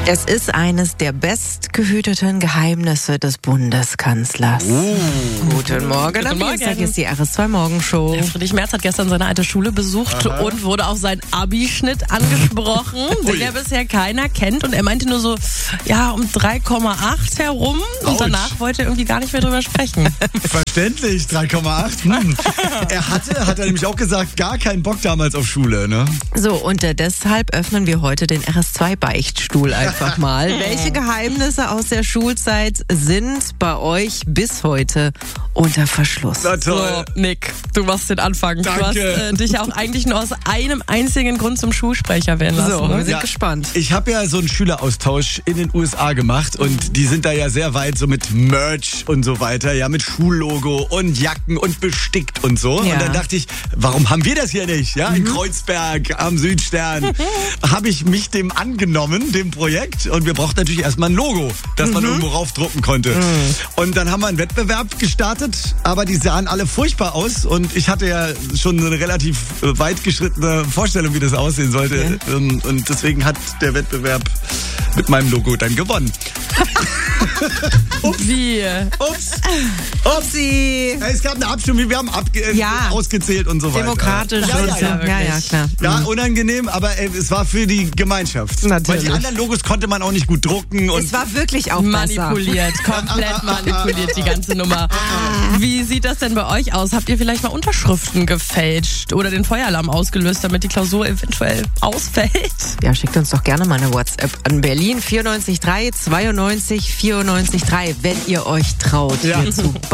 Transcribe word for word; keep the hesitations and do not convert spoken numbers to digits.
Es ist eines der bestgehüteten Geheimnisse des Bundeskanzlers. Uh. Guten Morgen. Guten Am Morgen. Dienstag ist die R S zwei Morgenshow. Friedrich Merz hat gestern seine alte Schule besucht Aha. und wurde auf seinen Abischnitt angesprochen, den ja bisher keiner kennt. Und er meinte nur so, ja, um drei Komma acht herum. Und Autsch. danach wollte er irgendwie gar nicht mehr drüber sprechen. Verständlich, drei Komma acht. Hm. Er hatte, hat er nämlich auch gesagt, gar keinen Bock damals auf Schule, ne? So, und äh, deshalb öffnen wir heute den R S zwei Beichtstuhl einfach mal. Welche Geheimnisse aus der Schulzeit sind bei euch bis heute unter Verschluss? Na So, toll. Nick, du machst den Anfang. Danke. Du hast äh, dich ja auch eigentlich nur aus einem einzigen Grund zum Schulsprecher werden lassen. So, wir ne? sind Ja. gespannt. Ich habe ja so einen Schüleraustausch in den U S A gemacht und die sind da ja sehr weit so mit Merch und so weiter, ja, mit Schullogo und Jacken und bestickt und so. Ja. Und dann dachte ich, warum haben wir das hier nicht? Ja, in Kreuzberg am Südstern habe ich mich dem angenommen, dem Projekt, und wir brauchten natürlich erstmal ein Logo, das man irgendwo raufdrucken konnte. Und dann haben wir einen Wettbewerb gestartet, aber die sahen alle furchtbar aus und ich hatte ja schon eine relativ äh, weit geschrittene Vorstellung, wie das aussehen sollte. Ähm, Und deswegen hat der Wettbewerb mit meinem Logo dann gewonnen. Wie? Ups, Upsi! es gab eine Abstimmung, wir haben abge äh, Ja. ausgezählt und so weiter. Demokratisch Ja, und ja, so. ja. Ja, ja, klar. Ja, unangenehm, aber äh, es war für die Gemeinschaft. Natürlich. Weil die anderen Logos konnte man auch nicht gut drucken. Und Es war wirklich auch besser. Manipuliert, komplett manipuliert, die ganze Nummer. Wie sieht das denn bei euch aus? Habt ihr vielleicht mal Unterschriften gefälscht oder den Feueralarm ausgelöst, damit die Klausur eventuell ausfällt? Ja, schickt uns doch gerne mal eine WhatsApp an Berlin vier neun drei zweiundneunzig vierundneunzig drei, wenn ihr euch traut, Ja. hierzu